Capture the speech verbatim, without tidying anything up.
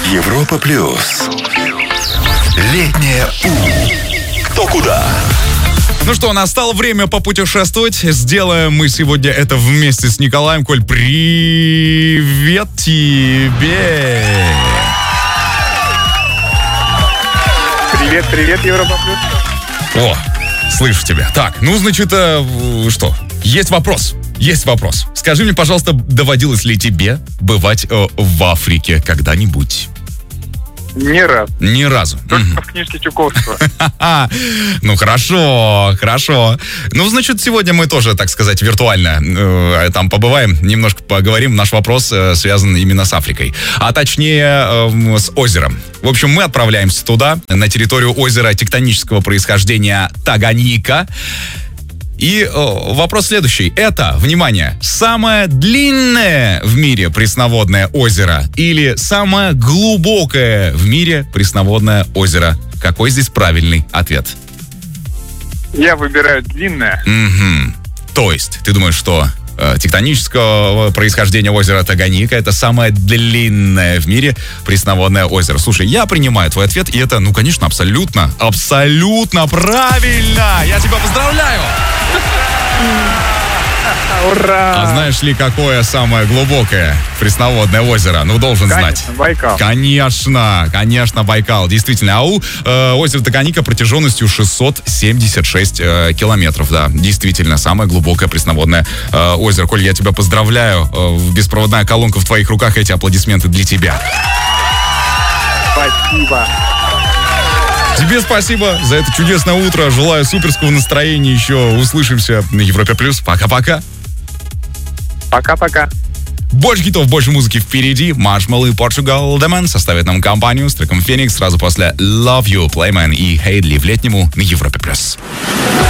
Европа плюс. Летнее У. Кто куда? Ну что, настало время попутешествовать. Сделаем мы сегодня это вместе с Николаем. Коль, привет тебе! Привет, привет, Европа плюс. О, слышу тебя. Так, ну, значит, э, что? Есть вопрос. Есть вопрос. Скажи мне, пожалуйста, доводилось ли тебе бывать э, в Африке когда-нибудь? Ни разу. Ни разу. Только Мгм. в книжке Чуковского. Ну, хорошо, хорошо. Ну, значит, сегодня мы тоже, так сказать, виртуально э, там побываем, немножко поговорим. Наш вопрос э, связан именно с Африкой, а точнее э, с озером. В общем, мы отправляемся туда, на территорию озера тектонического происхождения Таганьика. И э, вопрос следующий. Это, внимание, самое длинное в мире пресноводное озеро или самое глубокое в мире пресноводное озеро? Какой здесь правильный ответ? Я выбираю длинное. Мгм. То есть, ты думаешь, что э, тектонического происхождения озера Таганьика это самое длинное в мире пресноводное озеро? Слушай, я принимаю твой ответ, и это, ну, конечно, абсолютно, абсолютно правильно! Я тебя поздравляю! Ура! А знаешь ли, какое самое глубокое пресноводное озеро? Ну, должен знать. Конечно, Байкал. Конечно, конечно, Байкал. Действительно. А у э, озера Таганьика протяженностью шестьсот семьдесят шесть э, километров. Да, действительно, самое глубокое пресноводное э, озеро. Коль, я тебя поздравляю. Э, беспроводная колонка в твоих руках. Эти аплодисменты для тебя. Спасибо. Тебе спасибо за это чудесное утро. Желаю суперского настроения. Еще услышимся на Европе Плюс. Пока-пока. Пока-пока. Больше хитов, больше музыки впереди. Marshmallow и Portugal The Man составят нам компанию с треком Phoenix сразу после Love You, Playman и Хейдли в летнему на Европе Плюс.